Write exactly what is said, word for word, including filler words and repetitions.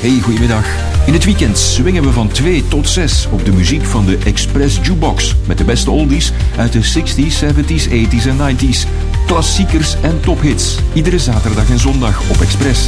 Hey, goedemiddag. In het weekend swingen we van twee tot zes op de muziek van de Express Jukebox. Met de beste oldies uit de zestig's, zeventig's, tachtig's en negentig's. Klassiekers en tophits. Iedere zaterdag en zondag op Express.